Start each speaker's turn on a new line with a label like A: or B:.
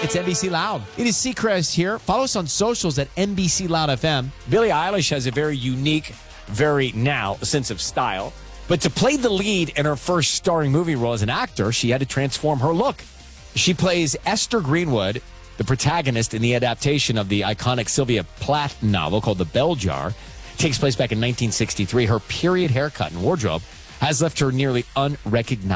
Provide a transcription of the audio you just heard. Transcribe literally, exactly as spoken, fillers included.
A: It's N B C Loud. It is Seacrest here. Follow us on socials at N B C Loud F M.
B: Billie Eilish has a very unique, very now sense of style. But to play the lead in her first starring movie role as an actor, she had to transform her look. She plays Esther Greenwood, the protagonist in the adaptation of the iconic Sylvia Plath novel called The Bell Jar. It takes place back in nineteen sixty-three. Her period haircut and wardrobe has left her nearly unrecognizable.